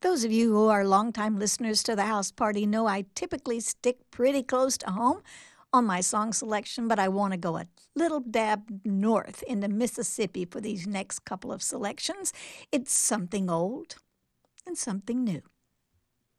Those of you who are longtime listeners to the house party know I typically stick pretty close to home on my song selection, but I want to go a little dab north into Mississippi for these next couple of selections. It's something old and something new.